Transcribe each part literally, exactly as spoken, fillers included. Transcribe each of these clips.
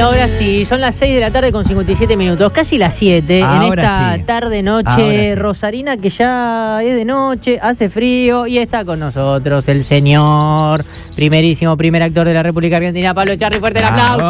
ahora sí, son las seis de la tarde con cincuenta y siete minutos, casi las siete, ahora en esta sí. tarde-noche sí. rosarina que ya es de noche, hace frío y está con nosotros el señor, primerísimo primer actor de la República Argentina, Pablo Echarri. Fuerte el aplauso.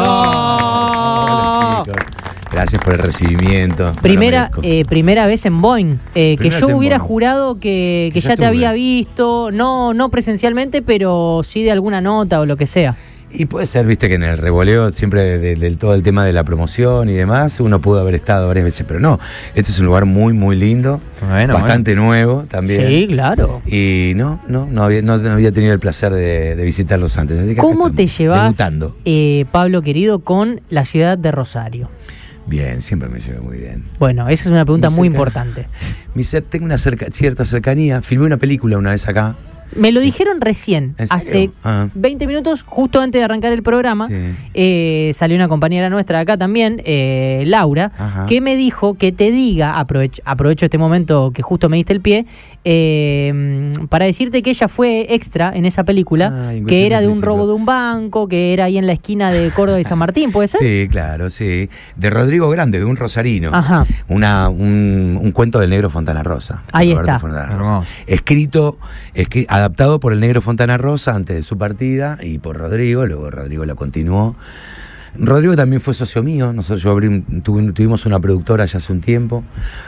Hola, chicos. Gracias por el recibimiento. Primera, eh, primera vez en Boeing, eh, que yo hubiera Boeing. jurado que, que, que ya, ya te había visto, no, no presencialmente, pero sí de alguna nota o lo que sea. Y puede ser, viste, que en el revoleo siempre del de, de todo el tema de la promoción y demás, uno pudo haber estado varias veces, pero no, este es un lugar muy, muy lindo, bueno, bastante bueno. nuevo también. Sí, claro. Y no, no, no había, no, no había tenido el placer de, de visitarlos antes. Así que ¿cómo te llevas, eh, Pablo querido, con la ciudad de Rosario? Bien, siempre me llevé muy bien. Bueno, esa es una pregunta mi muy cerca, importante. Mi ser, tengo una cerca, cierta cercanía, filmé una película una vez acá. Me lo dijeron recién, hace ah. veinte minutos, justo antes de arrancar el programa, sí. eh, salió una compañera nuestra acá también, eh, Laura, Ajá. que me dijo que te diga, aprovecho, aprovecho este momento que justo me diste el pie, eh, para decirte que ella fue extra en esa película, Ay, que era de un robo de un banco, que era ahí en la esquina de Córdoba y San Martín, ¿puede ser? Sí, claro, sí. De Rodrigo Grande, de un rosarino. Ajá. Una, un, un cuento del negro Fontana Rosa. Ahí está. Fontana Rosa. Escrito, escrito, adaptado por el negro Fontana Rosa antes de su partida y por Rodrigo, luego Rodrigo la continuó. Rodrigo también fue socio mío, nosotros yo abrí, tuve, tuvimos una productora ya hace un tiempo,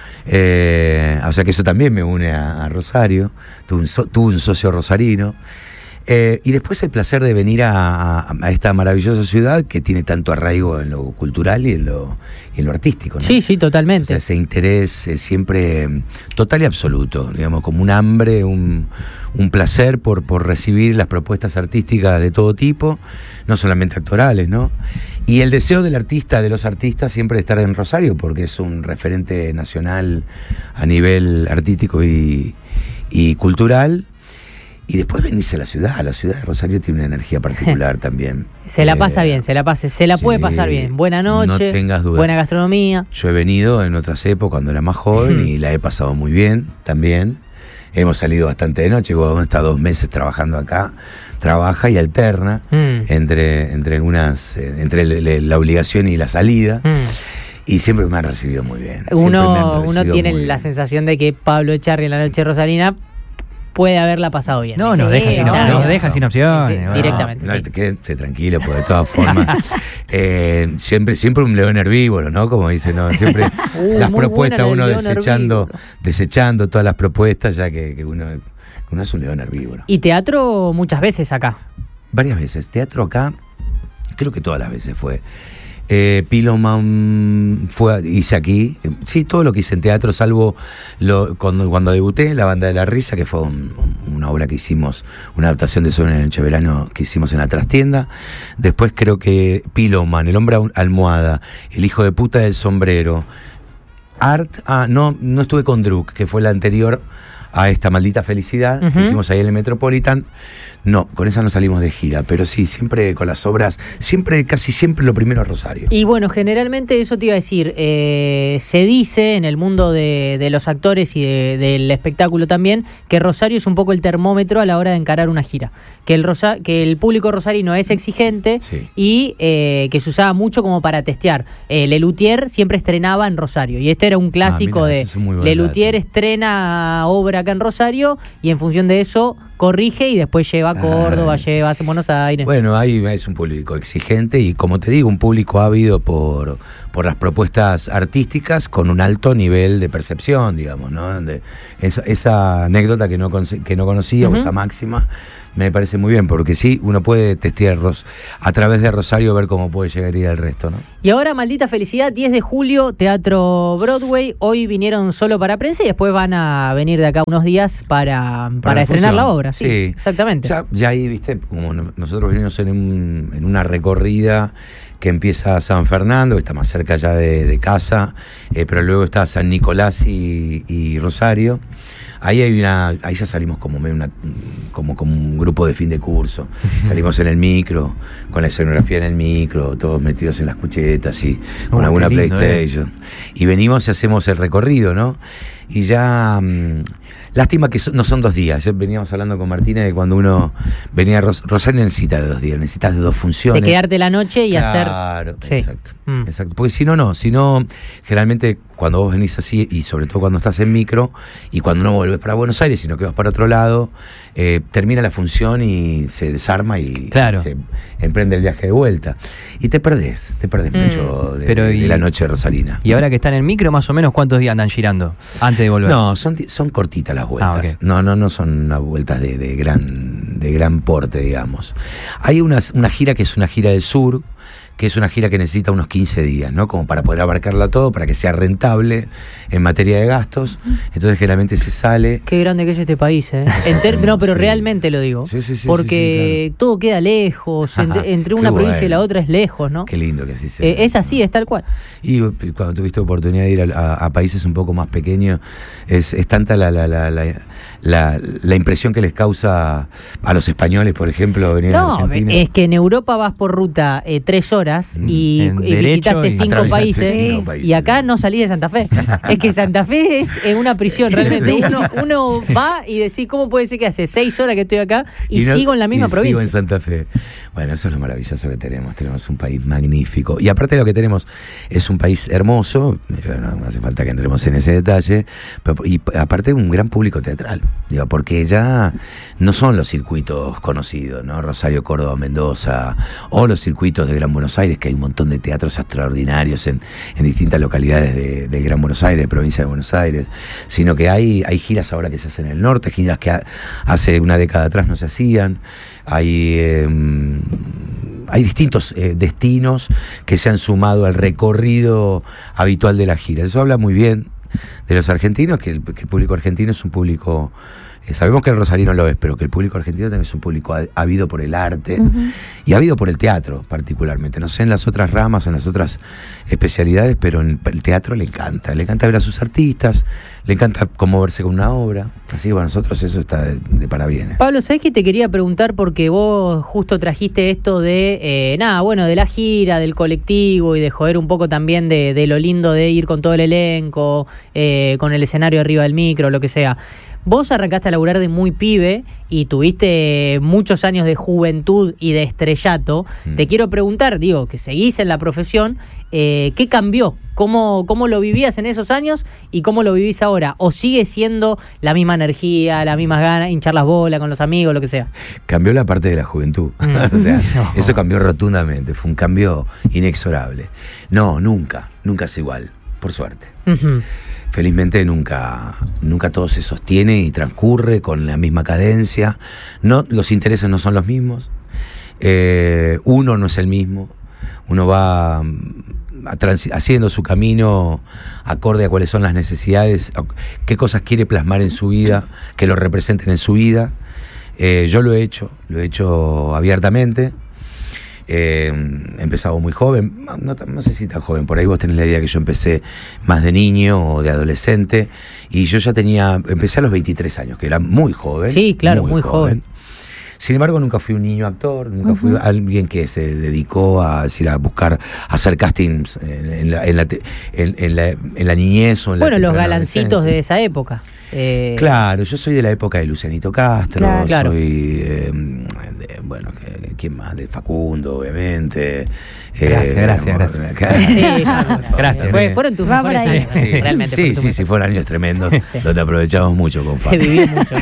eh, o sea que eso también me une a, a Rosario, tuve un, so, tuve un socio rosarino. Eh, y después el placer de venir a, a, a esta maravillosa ciudad que tiene tanto arraigo en lo cultural y en lo, y en lo artístico, ¿no? Sí, sí, totalmente. O sea, ese interés eh, siempre total y absoluto, digamos, como un hambre, un, un placer por, por recibir las propuestas artísticas de todo tipo, no solamente actorales, ¿no? Y el deseo del artista, de los artistas, siempre de estar en Rosario, porque es un referente nacional a nivel artístico y, y cultural. Y después venirse a la ciudad, la ciudad de Rosario tiene una energía particular también. Se la eh, pasa bien, se la pase, se la sí, puede pasar bien. Buena noche, no tengas duda. Buena gastronomía. Yo he venido en otras épocas cuando era más joven y la he pasado muy bien también. Hemos salido bastante de noche, hemos estado dos meses trabajando acá. Trabaja y alterna mm. entre, entre algunas, entre le, la obligación y la salida. Mm. Y siempre me han recibido muy bien. Uno, uno tiene la bien. sensación de que Pablo Echarri en la noche rosarina puede haberla pasado bien. No, nos deja, sin, no, no deja sin opciones. Sí, bueno. Directamente. No, sí. Quédate tranquilo, porque de todas formas, eh, siempre, siempre un león herbívoro, ¿no? Como dice, ¿no? Siempre uh, las propuestas, uno desechando, desechando todas las propuestas, ya que, que uno, uno es un león herbívoro. ¿Y teatro muchas veces acá? Varias veces. Teatro acá, creo que todas las veces fue. Eh, Piloman fue, hice aquí, sí, todo lo que hice en teatro, salvo lo, cuando, cuando debuté, La Banda de la Risa, que fue un, una obra que hicimos, una adaptación de Sol en el Cheverano que hicimos en la trastienda. Después creo que Piloman, El Hombre Almohada, El Hijo de Puta del Sombrero, Art, ah, no, no estuve con Druk, que fue la anterior a esta Maldita Felicidad, uh-huh. que hicimos ahí en el Metropolitan. No, con esa no salimos de gira, pero sí, siempre con las obras, siempre, casi siempre lo primero a Rosario. Y bueno, generalmente eso te iba a decir, eh, se dice en el mundo de, de los actores y de, del espectáculo también, que Rosario es un poco el termómetro a la hora de encarar una gira, que el, rosa, que el público rosarino es exigente sí. y eh, que se usaba mucho como para testear. Eh, Lelutier siempre estrenaba en Rosario, y este era un clásico ah, mira, de Lelutier estrena obra acá en Rosario, y en función de eso corrige y después lleva a Córdoba, ah, lleva a Buenos Aires. Bueno, ahí es un público exigente y, como te digo, un público ávido por, por las propuestas artísticas con un alto nivel de percepción, digamos, ¿no? De, esa, esa anécdota que no, que no conocía, uh-huh. o esa máxima, me parece muy bien, porque sí, uno puede testear a través de Rosario, ver cómo puede llegar a ir al resto, ¿no? Y ahora, Maldita Felicidad, diez de julio, Teatro Broadway. Hoy vinieron solo para prensa y después van a venir de acá unos días para, para, para estrenar la obra. Sí, sí, exactamente. Ya, ya ahí, viste, como nosotros venimos en, un, en una recorrida que empieza a San Fernando, que está más cerca ya de, de casa, eh, pero luego está San Nicolás y, y Rosario. ahí hay una, ahí ya salimos como medio una, como, como un grupo de fin de curso. Salimos en el micro, con la escenografía en el micro, todos metidos en las cuchetas y con Oh, alguna qué lindo PlayStation. Y venimos y hacemos el recorrido, ¿no? Y ya... mmm, lástima que so, no son dos días. Ya veníamos hablando con Martina de cuando uno venía a Ros Rosario necesita de dos días, necesitas de dos funciones. De quedarte la noche y claro, hacer... Claro, sí. exacto, mm. exacto. Porque si no, no. Si no, generalmente cuando vos venís así, y sobre todo cuando estás en micro, y cuando no volvés para Buenos Aires, sino que vas para otro lado, eh, termina la función y se desarma y, claro. y se emprende el viaje de vuelta. Y te perdés, te perdés mm. mucho de, Pero de, y, de la noche rosarina. Y ahora que están en el micro, más o menos, ¿cuántos días andan girando antes de volver? No, son, son cortitas las vueltas. Ah, okay. No, no, no son unas vueltas de, de gran de gran porte, digamos. Hay una, una gira que es una gira del sur, que es una gira que necesita unos quince días, ¿no? Como para poder abarcarla todo, para que sea rentable en materia de gastos. Entonces generalmente se sale... Qué grande que es este país, ¿eh? Enter no, pero sí. realmente lo digo. Sí, sí, sí, porque sí, sí, claro. todo queda lejos, entre, entre una provincia bueno. y la otra es lejos, ¿no? Qué lindo que así sea. Eh, es así, es tal cual. Y cuando tuviste oportunidad de ir a, a, a países un poco más pequeños, es, es tanta la, la, la, la, la, la impresión que les causa a los españoles, por ejemplo, venir no, a Argentina. Es que en Europa vas por ruta eh, tres horas y, y visitaste cinco países, cinco países y acá no salís de Santa Fe. Es que Santa Fe es eh, una prisión realmente. Uno, uno va y decís, ¿cómo puede ser que hace seis horas que estoy acá y, y no, sigo en la misma y provincia? Sigo en Santa Fe. Bueno, eso es lo maravilloso que tenemos. Tenemos un país magnífico. Y aparte de lo que tenemos, es un país hermoso. No hace falta que entremos en ese detalle. Pero, y aparte un gran público teatral. Digo, porque ya no son los circuitos conocidos, ¿no? Rosario, Córdoba, Mendoza, o los circuitos de Gran Buenos Aires, que hay un montón de teatros extraordinarios en, en distintas localidades de, de Gran Buenos Aires, de provincia de Buenos Aires, sino que hay, hay giras ahora que se hacen en el norte, giras que ha, hace una década atrás no se hacían, hay, eh, hay distintos eh, destinos que se han sumado al recorrido habitual de la gira. Eso habla muy bien de los argentinos, que el, que el público argentino es un público... Eh, sabemos que el rosarino lo es, pero que el público argentino también es un público ávido por el arte uh-huh. y ávido por el teatro particularmente. No sé en las otras ramas, en las otras especialidades, pero en el teatro le encanta. Le encanta ver a sus artistas, le encanta conmoverse con una obra. Así que para nosotros eso está de, de parabienes. Pablo, ¿sabés qué te quería preguntar? Porque vos justo trajiste esto de, eh, nada, bueno, de la gira, del colectivo y de joder un poco también de, de lo lindo de ir con todo el elenco, eh, con el escenario arriba del micro, lo que sea. Vos arrancaste a laburar de muy pibe y tuviste muchos años de juventud y de estrellato. Mm. Te quiero preguntar, digo, que seguís en la profesión, eh, ¿qué cambió? ¿Cómo, ¿Cómo lo vivías en esos años y cómo lo vivís ahora? ¿O sigue siendo la misma energía, las mismas ganas, hinchar las bolas con los amigos, lo que sea? Cambió la parte de la juventud. Mm. O sea, no. Eso cambió rotundamente. Fue un cambio inexorable. No, nunca. Nunca es igual, por suerte. Uh-huh. Felizmente nunca, nunca todo se sostiene y transcurre con la misma cadencia. No, los intereses no son los mismos. Eh, uno no es el mismo. Uno va a trans- haciendo su camino acorde a cuáles son las necesidades, qué cosas quiere plasmar en su vida, que lo representen en su vida. Eh, yo lo he hecho, lo he hecho abiertamente. Eh, empezaba muy joven, no, no sé si tan joven, por ahí vos tenés la idea que yo empecé más de niño o de adolescente, y yo ya tenía, empecé a los veintitrés años, que era muy joven. Sí, claro, muy, muy joven. joven. Sin embargo, nunca fui un niño actor, nunca uh-huh. fui alguien que se dedicó a, decir, a buscar, a hacer castings en, en, la, en, la, en, en, la, en la niñez o en la Bueno, los galancitos de esa época. Eh... Claro, yo soy de la época de Lucianito Castro, claro. soy, eh, de, bueno, ¿quién más? De Facundo, obviamente. Gracias, eh, gracias, gracias. Sí, gracias. Fue, fueron tus mejores años. Sí, realmente. Sí, sí, sí, fueron años tremendos, sí. Donde aprovechamos mucho, compadre. Se vivió mucho.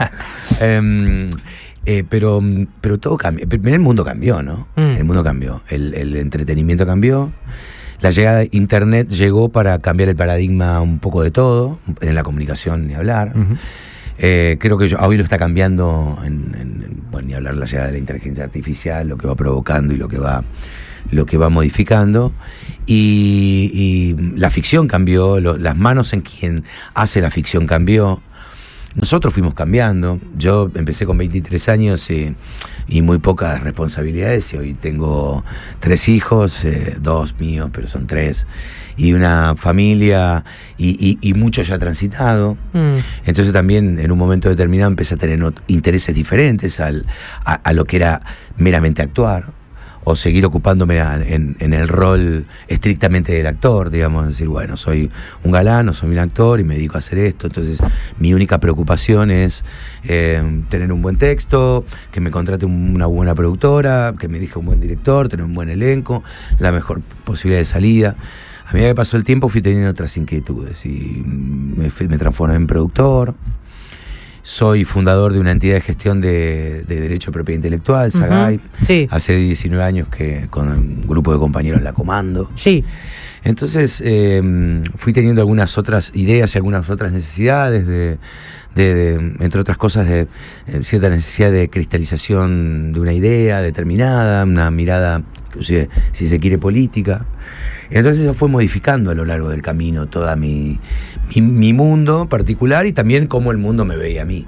eh, Eh, pero, pero todo cambió. El mundo cambió, ¿no? Mm. El mundo cambió. El, el entretenimiento cambió. La llegada de Internet llegó para cambiar el paradigma un poco de todo. En la comunicación, ni hablar. Uh-huh. Eh, creo que yo, hoy lo está cambiando. En, en, bueno, ni hablar la llegada de la inteligencia artificial, lo que va provocando y lo que va, lo que va modificando. Y, y la ficción cambió. Lo, las manos en quien hace la ficción cambió. nosotros fuimos cambiando. Yo empecé con veintitrés años y, y muy pocas responsabilidades, y hoy tengo tres hijos, eh, dos míos, pero son tres, y una familia y, y, y mucho ya transitado. Mm. Entonces también en un momento determinado empecé a tener intereses diferentes al, a, a lo que era meramente actuar, o seguir ocupándome en, en el rol estrictamente del actor, digamos, decir, bueno, soy un galán, o soy un actor y me dedico a hacer esto. Entonces mi única preocupación es eh, tener un buen texto, que me contrate un, una buena productora, que me elija un buen director, tener un buen elenco, la mejor posibilidad de salida. A medida que pasó el tiempo fui teniendo otras inquietudes y me, me transformé en productor. Soy fundador de una entidad de gestión de, de Derecho de Propiedad Intelectual, SAGAI. Uh-huh. Sí. Hace diecinueve años que con un grupo de compañeros la comando. Sí. Entonces eh, fui teniendo algunas otras ideas y algunas otras necesidades, de, de, de, entre otras cosas, de, de cierta necesidad de cristalización de una idea determinada, una mirada, inclusive, si se quiere, política. Entonces eso fue modificando a lo largo del camino toda mi, mi, mi mundo particular, y también cómo el mundo me veía a mí.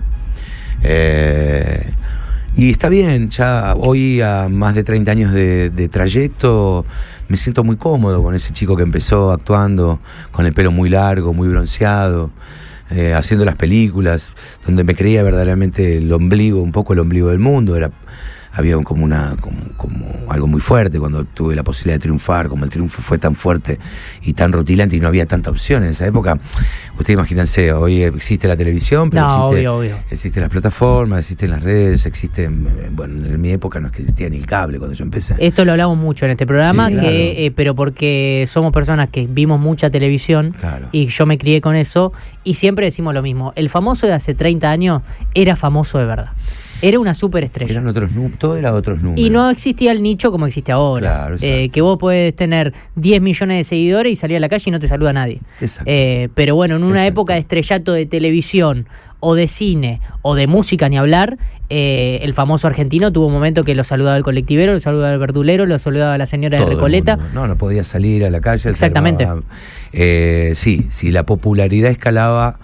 Eh, y está bien, ya hoy a más de treinta años de, de trayecto me siento muy cómodo con ese chico que empezó actuando con el pelo muy largo, muy bronceado, eh, haciendo las películas, donde me creía verdaderamente el ombligo, un poco el ombligo del mundo. Era Había como una como, como algo muy fuerte cuando tuve la posibilidad de triunfar, como el triunfo fue tan fuerte y tan rutilante y no había tanta opción en esa época. Ustedes imagínense, hoy existe la televisión, pero no, existe, obvio, obvio. existen las plataformas, existen las redes, existen, bueno, en mi época no existía ni el cable cuando yo empecé. Esto lo hablamos mucho en este programa, sí, que claro. eh, pero porque somos personas que vimos mucha televisión, claro. Y yo me crié con eso, y siempre decimos lo mismo: el famoso de hace treinta años era famoso de verdad. Era una superestrella. Eran otros números, todo era otros números. Y no existía el nicho como existe ahora. Claro, eh, que vos podés tener diez millones de seguidores y salir a la calle y no te saluda nadie. Exacto. Eh, pero bueno, en una Exacto. época de estrellato de televisión, o de cine, o de música, ni hablar, eh, el famoso argentino tuvo un momento que lo saludaba el colectivero, lo saludaba el verdulero, lo saludaba la señora todo de Recoleta. No, no podía salir a la calle. Exactamente. Saludaba, eh, sí, sí, la popularidad escalaba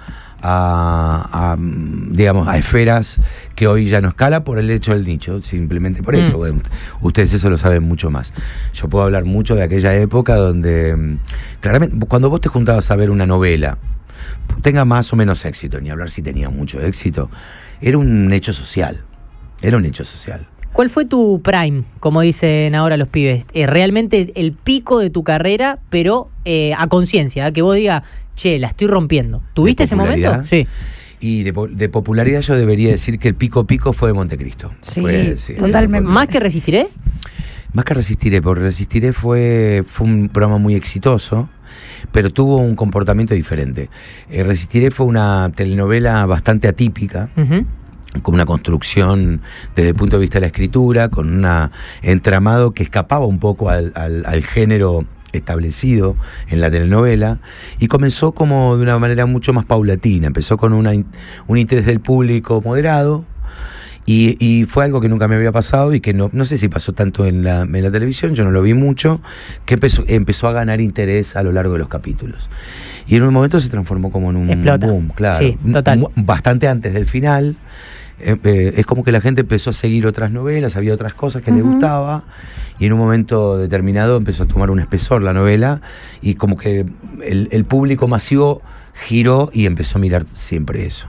A, a digamos a esferas que hoy ya no escala por el hecho del nicho, simplemente por eso. Mm. Bueno, ustedes eso lo saben mucho más. Yo puedo hablar mucho de aquella época donde claramente cuando vos te juntabas a ver una novela, tenga más o menos éxito, ni hablar si tenía mucho éxito, era un hecho social, era un hecho social. ¿Cuál fue tu prime, como dicen ahora los pibes? Eh, realmente el pico de tu carrera, pero eh, a conciencia, ¿eh? Que vos digas, che, la estoy rompiendo. ¿Tuviste ese momento? Sí. Y de, de popularidad yo debería decir que el pico pico fue de Montecristo. Sí, fue, sí totalmente. ¿Más que Resistiré? Más que Resistiré, porque Resistiré fue, fue un programa muy exitoso, pero tuvo un comportamiento diferente. Eh, Resistiré fue una telenovela bastante atípica, uh-huh. con una construcción desde el punto de vista de la escritura, con un entramado que escapaba un poco al, al, al género establecido en la telenovela, y comenzó como de una manera mucho más paulatina. Empezó con una, un interés del público moderado, y, y fue algo que nunca me había pasado, y que no, no sé si pasó tanto en la, en la televisión, yo no lo vi mucho, que empezó, empezó a ganar interés a lo largo de los capítulos. Y en un momento se transformó como en un Explota. boom, claro. Sí, total. Bastante antes del final. Eh, eh, es como que la gente empezó a seguir otras novelas, había otras cosas que uh-huh. le gustaba, y en un momento determinado empezó a tomar un espesor la novela, y como que el, el público masivo giró y empezó a mirar siempre eso.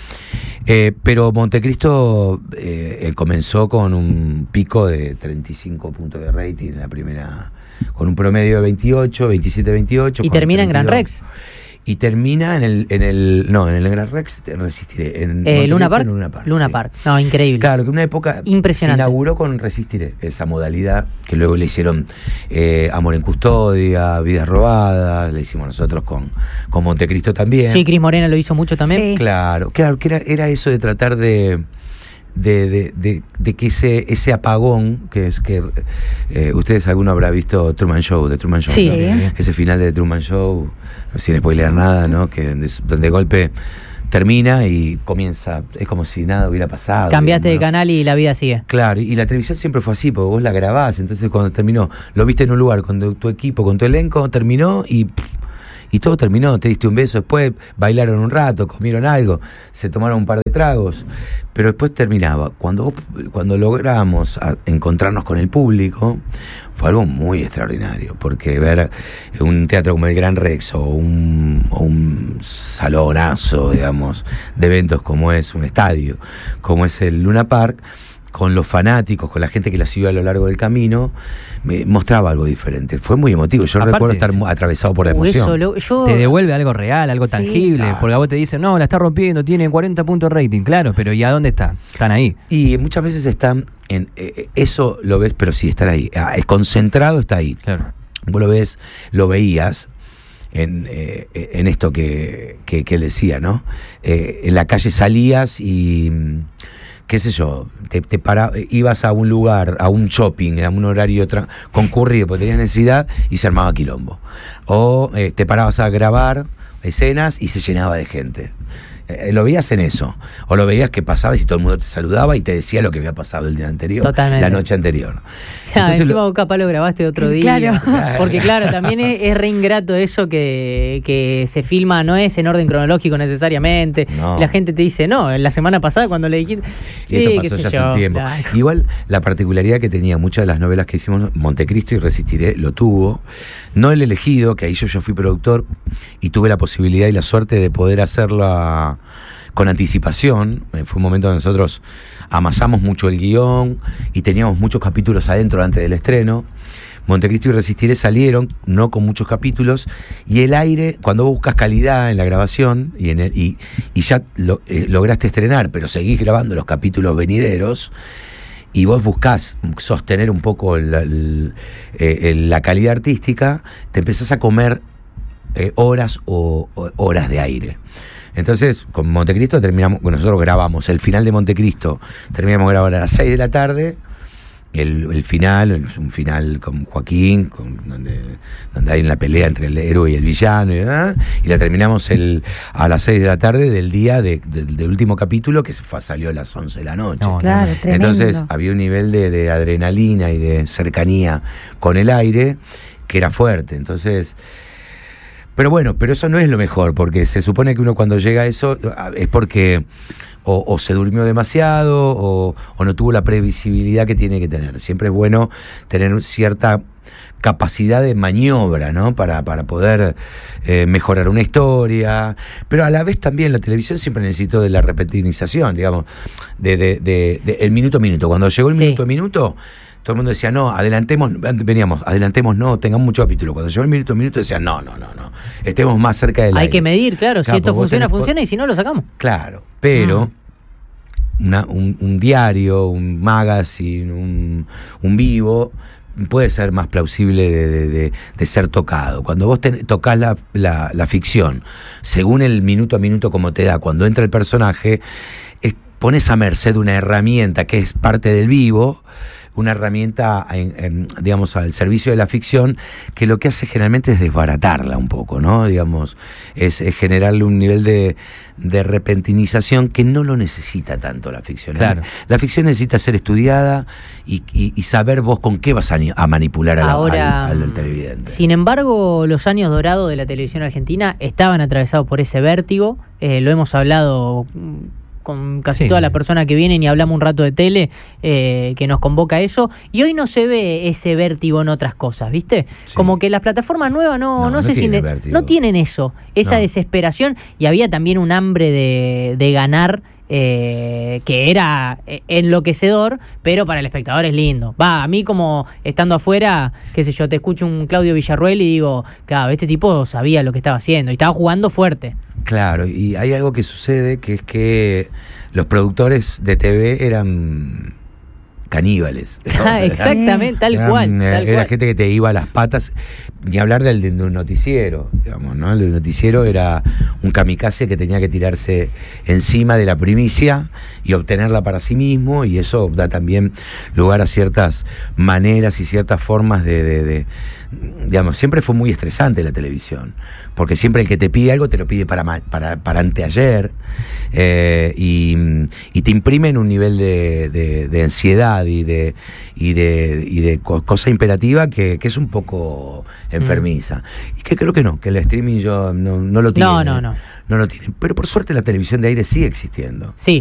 Eh, pero Montecristo eh, comenzó con un pico de treinta y cinco puntos de rating en la primera, con un promedio de veintiocho, veintisiete, veintiocho. Y termina en Gran Rex. Y termina en el, en el no, en el Gran Rex, Resistiré. En eh, Luna Park. En Luna Park. Luna sí. Park. No, increíble. Claro, que una época impresionante. Se inauguró con Resistiré, esa modalidad que luego le hicieron eh, Amor en Custodia, Vidas Robadas, le hicimos nosotros con, con Montecristo también. Sí, Cris Morena lo hizo mucho también. Sí. Claro, claro, que era, era eso de tratar de. De, de, de, de que ese ese apagón, que es que eh, ustedes alguno habrá visto Truman Show, de Truman Show, sí. ¿no? Ese final de Truman Show, sin spoilear nada, ¿no? Que donde, donde de golpe termina y comienza, es como si nada hubiera pasado. Cambiaste digamos, de ¿no? canal y la vida sigue. Claro, y la televisión siempre fue así, porque vos la grabás, entonces cuando terminó, lo viste en un lugar con tu, tu equipo, con tu elenco, terminó y Y todo terminó, te diste un beso, después bailaron un rato, comieron algo, se tomaron un par de tragos, pero después terminaba. Cuando, cuando logramos a, encontrarnos con el público, fue algo muy extraordinario, porque ver un teatro como el Gran Rex o un, o un salonazo, digamos, de eventos como es un estadio, como es el Luna Park, con los fanáticos, con la gente que la siguió a lo largo del camino, me mostraba algo diferente. Fue muy emotivo. Yo Aparte, recuerdo estar sí. atravesado por la emoción. Eso, lo, yo... Te devuelve algo real, algo tangible, sí, porque a vos te dicen, no, la está rompiendo, tiene cuarenta puntos de rating, claro, pero ¿y a dónde está? Están ahí. Y muchas veces están en... Eh, eso lo ves, pero sí, están ahí. Ah, es concentrado, está ahí. Claro. Vos lo ves, lo veías en, eh, en esto que, que, que él decía, ¿no? Eh, en la calle salías y... qué sé yo, te, te para, ibas a un lugar, a un shopping, era un horario tra- concurrido porque tenías necesidad y se armaba quilombo. O eh, te parabas a grabar escenas y se llenaba de gente. Eh, lo veías en eso. O lo veías que pasabas y todo el mundo te saludaba y te decía lo que había pasado el día anterior. Totalmente. La noche anterior. Ah, Entonces, encima lo... vos capaz lo grabaste otro día. Claro. Porque claro, también es, es re ingrato eso que, que se filma, no es en orden cronológico necesariamente. No. La gente te dice, no, la semana pasada cuando le dijiste... Y esto pasó ya hace un tiempo. Claro. Igual la particularidad que tenía muchas de las novelas que hicimos, Montecristo y Resistiré lo tuvo. No El Elegido, que ahí yo, yo fui productor y tuve la posibilidad y la suerte de poder hacerla con anticipación. Fue un momento donde nosotros amasamos mucho el guión y teníamos muchos capítulos adentro antes del estreno. Montecristo y Resistiré salieron, no con muchos capítulos, y el aire, cuando vos buscas calidad en la grabación y, en el, y, y ya lo, eh, lograste estrenar, pero seguís grabando los capítulos venideros, y vos buscás sostener un poco la, el, eh, la calidad artística, te empezás a comer eh, horas o, o horas de aire. Entonces, con Montecristo terminamos, bueno, nosotros grabamos el final de Montecristo, terminamos de grabar a las seis de la tarde, el, el final, es un final con Joaquín, con, donde, donde hay una pelea entre el héroe y el villano, y, ¿eh? y la terminamos el, a las seis de la tarde del día de, de, del último capítulo, que se fue, salió a las once de la noche. No, claro, no. tremendo. Entonces, había un nivel de, de adrenalina y de cercanía con el aire que era fuerte. Entonces... Pero bueno, pero eso no es lo mejor, porque se supone que uno cuando llega a eso es porque o, o se durmió demasiado o, o no tuvo la previsibilidad que tiene que tener. Siempre es bueno tener cierta capacidad de maniobra, ¿no? Para, para poder eh, mejorar una historia, pero a la vez también la televisión siempre necesitó de la repetinización, digamos, de, de, de, de el minuto a minuto. Cuando llegó el Sí. minuto a minuto, todo el mundo decía, no, adelantemos, veníamos, adelantemos, no, tengamos mucho capítulo. Cuando llegó el minuto a minuto decían, no, no, no, no, estemos más cerca del Hay aire. que medir, claro, Claro, si esto porque vos funciona, tenés por- funciona, y si no, lo sacamos. Claro, pero una, un, un diario, un magazine, un, un vivo, puede ser más plausible de, de, de, de ser tocado. Cuando vos ten, tocás la, la, la ficción, según el minuto a minuto como te da, cuando entra el personaje, es, pones a merced una herramienta que es parte del vivo, una herramienta, en, en, digamos, al servicio de la ficción, que lo que hace generalmente es desbaratarla un poco, ¿no? Digamos, es, es generarle un nivel de, de repentinización que no lo necesita tanto la ficción. Claro. La ficción necesita ser estudiada y, y, y saber vos con qué vas a, a manipular a la, Ahora, al, al televidente. Sin embargo, los años dorados de la televisión argentina estaban atravesados por ese vértigo. Eh, lo hemos hablado mm, con casi Sí. todas las personas que vienen y hablamos un rato de tele, eh, que nos convoca a eso. Y hoy no se ve ese vértigo en otras cosas, ¿viste? Sí. Como que las plataformas nuevas no, No, no, no sé si tienen ne- vértigo. no tienen eso, esa No. desesperación. Y había también un hambre de, de ganar. Eh, que era eh, enloquecedor, pero para el espectador es lindo. Va, a mí como estando afuera, qué sé yo, te escucho un Claudio Villarroel y digo, claro, este tipo sabía lo que estaba haciendo y estaba jugando fuerte. Claro, y hay algo que sucede, que es que los productores de T V eran caníbales. Ah, exactamente, tal Eran, cual. eh, Tal era cual. gente que te iba a las patas, ni hablar del de un noticiero, digamos, ¿no? El del noticiero era un kamikaze que tenía que tirarse encima de la primicia y obtenerla para sí mismo, y eso da también lugar a ciertas maneras y ciertas formas de, de, de, digamos, siempre fue muy estresante la televisión, porque siempre el que te pide algo te lo pide para, para, para anteayer, eh, y, y te imprimen un nivel de, de, de ansiedad y de, y de, y de cosa imperativa que, que es un poco enfermiza. Mm. Y que creo que no, que el streaming yo no, no lo tiene. No, no, no. No lo tiene. Pero por suerte la televisión de aire sigue existiendo. Sí.